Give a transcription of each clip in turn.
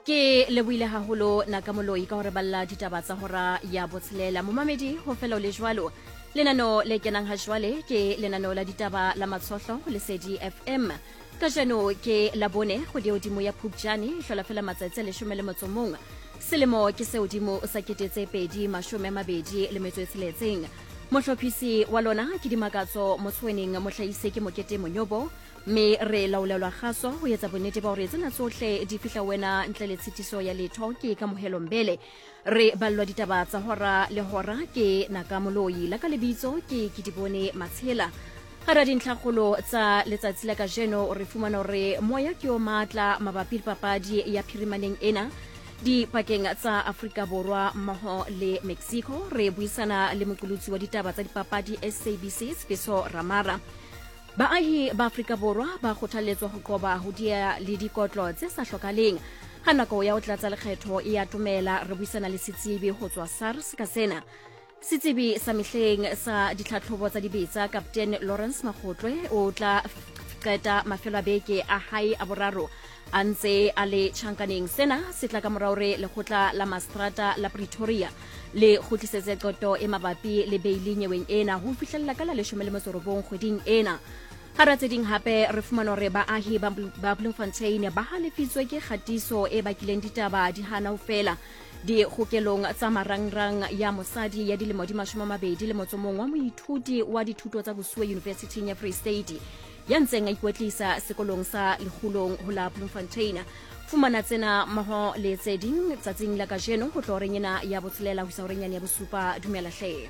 Ke leboile haholo nakamoloi ka hore balla ditaba tsa hora ya botshelela momamedi ho fela le jwalo lenano le kenang ha jwale ke lenano la ditaba la matshohlo le Sedi FM ka jano ke la bone go di hodimo ya Phupjane hlola fela matsatsi le 11 selemo ke se hodimo sa ketetse pedi mashume mabedi le metso e tsheletseng mohlophisi wa lona ke dimakatso motsweneng mohlaise ke mokete monyobo me re laolelwa kgaso ho etsa bonnete ba hore tsena tsohle di fihla wena ntle le tshitiso ya letho ke ka mohelo mbele re ballwa ditaba tsa hora le hora ke nakamoloi la ka lebitso ke Kitibone Matshela hara dintlhakgolo tsa letsatsi la kajeno re fumana hore moya ke o matla mabapi le papadi ya phirimaneng ena di pakeng tsa Afrika Borwa mmoho le Mexico re buisana le moqolotsi wa ditaba tsa dipapadi SABC Spiso Ramara baahi ba Afrika Borwa ba kgothaletswa ho qoba ho dia le dikotlo tse sa hlokaleng ha nako ya ho tlatsa lekgetho e atomela re buisana le setsibi ho tswa SARS ka sena setsibi sa mehleng sa ditlhatlhobo tsa dibetsa Captain Lawrence Makgotlwe o tla qeta mafelo a beke a hae a boraro a ntse a le tjhankaneng sena se tla ka morao re lekgotla la Mastrata la Pretoria le kgutlisetse qoto e mabapi le beili nyeweng ena ho fihlella ka la 19 kgweding ena hara tse ding hape re fumana hore baahi ba Bloemfontein ba halefitswe ke kgatiso e bakileng ditaba di hana ho fela di kgokelong tsa marangrang ya mosadi ya dilemo di 21 wa moithuti wa dithuto tsa bosuwe University ya Free State ya ntseng a ikwetlisa sekolong sa Lekgulong ho la Bloemfontein fumana tsena maho le tse ding tsatsing la kajeno ho tloreng ena ya botshelela ho sa orenyane ya bosupa dumela hle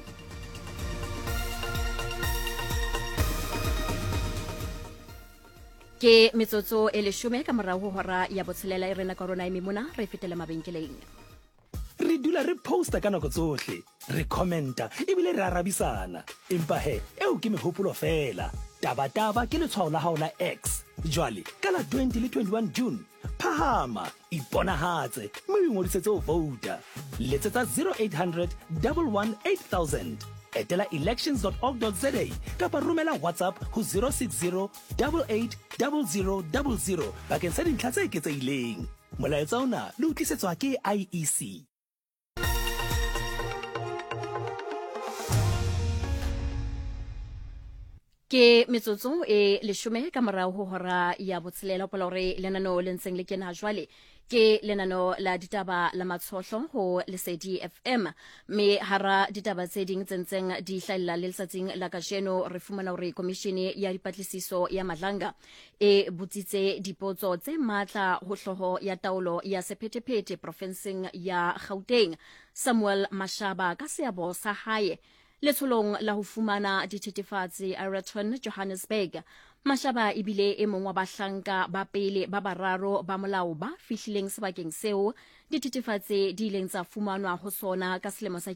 ke metsotso e 10 ka morao ho hora ya botshelela e rena korona e memona re fetela mabenkeleng re dula re posta ka nako tsohle re commenta ebile re arabisana empa he eo ke mehopolo fela taba ke letshwao la hao la X jwale ka la 20 le 21 June phahama iponahatse mme o ingodisetse ho vouta letsetsa 0800 118 000 etela elections.org.za kapa romela WhatsApp ho 060 88 0000 bakeng sa dintlha tse eketsehileng molaetsa ona le utlisetswa ke IEC. ke metsotso e 10 ka morao ho hora ya botshelela pola hore lenano le ntseng le kena jwale ke lenano la ditaba la matshohlo ho Lesedi FM me hara ditaba tse ding tsentseng di hlahella le letsatsing la kajeno re fumana hore komishene ya dipatlisiso ya Madlanga e butsitse dipotso tse matla ho hloho ya taolo ya sephethephethe provinseng ya Gauteng Samuel Mashaba ka seabo sa hae letholong la ho fumana dithethefatsi Araton Johannesburg Mashaba ebile e mong wa bahlanka ba pele ba bararo ba molao ba fihlileng sebakeng seo dithethefatsi di ileng tsa fumanwa ho sona ka selemo sa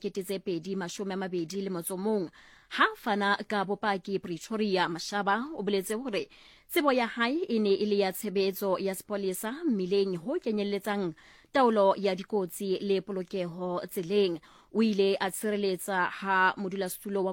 2021 ha fana ka bopaki Pretoria Mashaba o boletse hore tsebo ya hae e ne e le ya tshebetso ya sepolesa mmileng ho kenyelletsang taolo ya dikotsi le polokeho tseleng o ile a tshireletsa ha modulasetulo wa